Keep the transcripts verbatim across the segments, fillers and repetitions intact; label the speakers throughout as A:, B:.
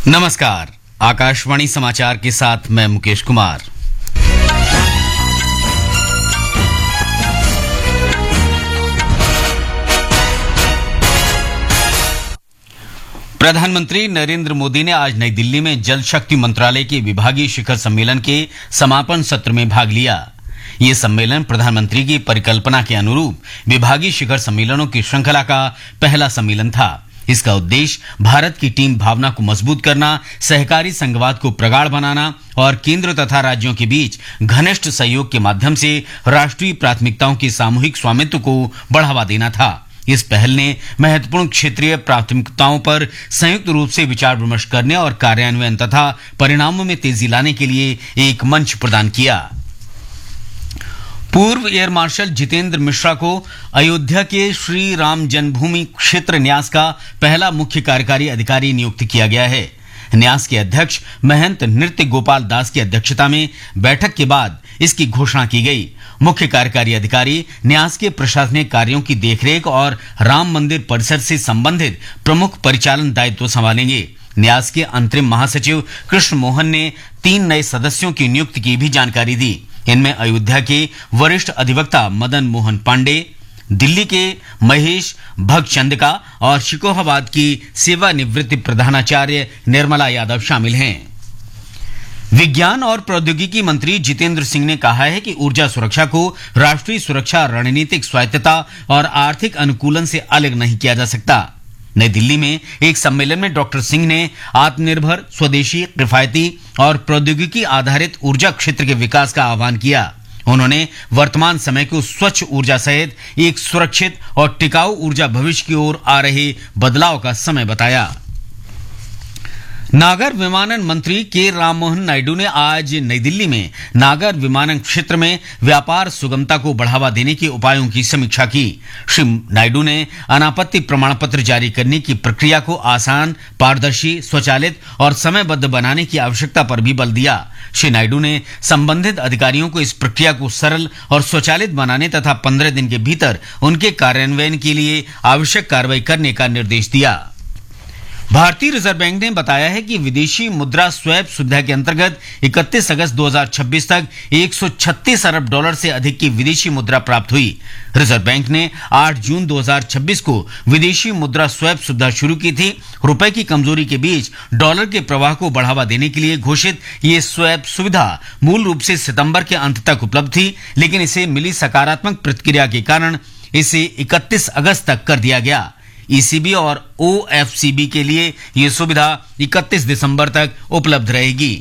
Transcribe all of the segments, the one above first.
A: नमस्कार, आकाशवाणी समाचार के साथ मैं मुकेश कुमार। प्रधानमंत्री नरेंद्र मोदी ने आज नई दिल्ली में जल शक्ति मंत्रालय के विभागीय शिखर सम्मेलन के समापन सत्र में भाग लिया। ये सम्मेलन प्रधानमंत्री की परिकल्पना के अनुरूप विभागीय शिखर सम्मेलनों की श्रृंखला का पहला सम्मेलन था। इसका उद्देश्य भारत की टीम भावना को मजबूत करना, सहकारी संघवाद को प्रगाढ़ बनाना और केंद्र तथा राज्यों के बीच घनिष्ठ सहयोग के माध्यम से राष्ट्रीय प्राथमिकताओं के सामूहिक स्वामित्व को बढ़ावा देना था। इस पहल ने महत्वपूर्ण क्षेत्रीय प्राथमिकताओं पर संयुक्त रूप से विचार विमर्श करने और कार्यान्वयन तथा परिणामों में तेजी लाने के लिए एक मंच प्रदान किया। पूर्व एयर मार्शल जितेंद्र मिश्रा को अयोध्या के श्री राम जन्मभूमि क्षेत्र न्यास का पहला मुख्य कार्यकारी अधिकारी नियुक्त किया गया है। न्यास के अध्यक्ष महंत नृत्य गोपाल दास की अध्यक्षता में बैठक के बाद इसकी घोषणा की गई। मुख्य कार्यकारी अधिकारी न्यास के प्रशासनिक कार्यों की देखरेख और राम मंदिर परिसर से संबंधित प्रमुख परिचालन दायित्व संभालेंगे। न्यास के अंतरिम महासचिव कृष्ण मोहन ने तीन नए सदस्यों की नियुक्ति की भी जानकारी दी। इनमें अयोध्या के वरिष्ठ अधिवक्ता मदन मोहन पांडे, दिल्ली के महेश भगचंदका और शिकोहाबाद की सेवानिवृत्त प्रधानाचार्य निर्मला यादव शामिल हैं। विज्ञान और प्रौद्योगिकी मंत्री जितेंद्र सिंह ने कहा है कि ऊर्जा सुरक्षा को राष्ट्रीय सुरक्षा, रणनीतिक स्वायत्तता और आर्थिक अनुकूलन से अलग नहीं किया जा सकता। नई दिल्ली में एक सम्मेलन में डॉक्टर सिंह ने आत्मनिर्भर, स्वदेशी, किफायती और प्रौद्योगिकी आधारित ऊर्जा क्षेत्र के विकास का आह्वान किया। उन्होंने वर्तमान समय को स्वच्छ ऊर्जा सहित एक सुरक्षित और टिकाऊ ऊर्जा भविष्य की ओर आ रहे बदलाव का समय बताया। नागर विमानन मंत्री के राममोहन नायडू ने आज नई दिल्ली में नागर विमानन क्षेत्र में व्यापार सुगमता को बढ़ावा देने के उपायों की समीक्षा की। श्री नायडू ने अनापत्ति प्रमाण पत्र जारी करने की प्रक्रिया को आसान, पारदर्शी, स्वचालित और समयबद्ध बनाने की आवश्यकता पर भी बल दिया। श्री नायडू ने संबंधित अधिकारियों को इस प्रक्रिया को सरल और स्वचालित बनाने तथा पंद्रह दिन के भीतर उनके कार्यान्वयन के लिए आवश्यक कार्रवाई करने का निर्देश दिया। भारतीय रिजर्व बैंक ने बताया है कि विदेशी मुद्रा स्वैप सुविधा के अंतर्गत इकतीस अगस्त दो हज़ार छब्बीस तक एक सौ छत्तीस अरब डॉलर से अधिक की विदेशी मुद्रा प्राप्त हुई। रिजर्व बैंक ने आठ जून दो हज़ार छब्बीस को विदेशी मुद्रा स्वैप सुविधा शुरू की थी। रुपए की कमजोरी के बीच डॉलर के प्रवाह को बढ़ावा देने के लिए घोषित ये स्वैप सुविधा मूल रूप से सितंबर के अंत तक उपलब्ध थी, लेकिन इसे मिली सकारात्मक प्रतिक्रिया के कारण इसे इकतीस अगस्त तक कर दिया गया। ईसीबी और ओएफसीबी के लिए यह सुविधा इकतीस दिसंबर तक उपलब्ध रहेगी।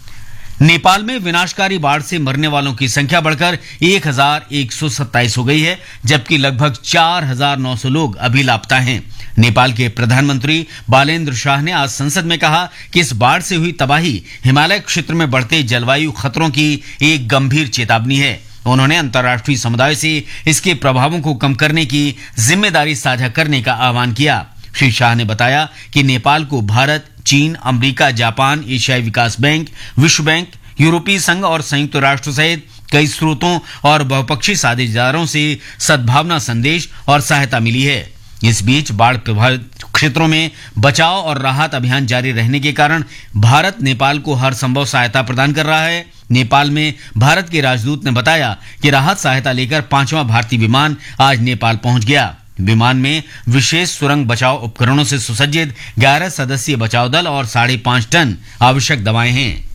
A: नेपाल में विनाशकारी बाढ़ से मरने वालों की संख्या बढ़कर एक हजार एक सौ सत्ताईस हो गई है, जबकि लगभग चार हजार नौ सौ लोग अभी लापता हैं। नेपाल के प्रधानमंत्री बालेन्द्र शाह ने आज संसद में कहा कि इस बाढ़ से हुई तबाही हिमालय क्षेत्र में बढ़ते जलवायु खतरों की एक गंभीर चेतावनी है। उन्होंने अंतर्राष्ट्रीय समुदाय से इसके प्रभावों को कम करने की जिम्मेदारी साझा करने का आह्वान किया। श्री शाह ने बताया कि नेपाल को भारत, चीन, अमेरिका, जापान, एशियाई विकास बैंक, विश्व बैंक, यूरोपीय संघ और संयुक्त राष्ट्र सहित कई स्रोतों और बहुपक्षीय साझेदारों से सद्भावना संदेश और सहायता मिली है। इस बीच बाढ़ प्रभावित क्षेत्रों में बचाव और राहत अभियान जारी रहने के कारण भारत नेपाल को हर संभव सहायता प्रदान कर रहा है। नेपाल में भारत के राजदूत ने बताया कि राहत सहायता लेकर पांचवा भारतीय विमान आज नेपाल पहुंच गया। विमान में विशेष सुरंग बचाव उपकरणों से सुसज्जित ग्यारह सदस्यीय बचाव दल और साढ़े पांच टन आवश्यक दवाएं हैं।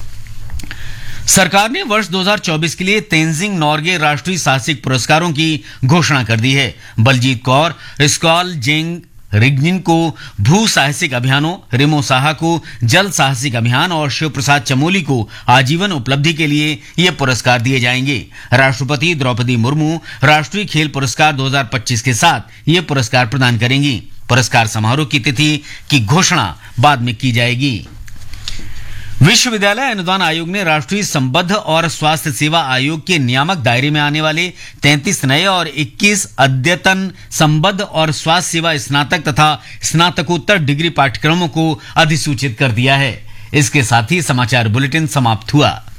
A: सरकार ने वर्ष दो हज़ार चौबीस के लिए तेंजिंग नोर्गे राष्ट्रीय साहसिक पुरस्कारों की घोषणा कर दी है। बलजीत कौर स्कॉल जेंग रिग्जिन को भू साहसिक अभियानों, रेमो साहा को जल साहसिक अभियान और शिव प्रसाद चमोली को आजीवन उपलब्धि के लिए ये पुरस्कार दिए जाएंगे। राष्ट्रपति द्रौपदी मुर्मू राष्ट्रीय खेल पुरस्कार दो हज़ार पच्चीस के साथ ये पुरस्कार प्रदान करेंगी। पुरस्कार समारोह की तिथि की घोषणा बाद में की जाएगी। विश्वविद्यालय अनुदान आयोग ने राष्ट्रीय संबद्ध और स्वास्थ्य सेवा आयोग के नियामक दायरे में आने वाले तैंतीस नए और इक्कीस अद्यतन संबद्ध और स्वास्थ्य सेवा स्नातक तथा स्नातकोत्तर डिग्री पाठ्यक्रमों को अधिसूचित कर दिया है। इसके साथ ही समाचार बुलेटिन समाप्त हुआ।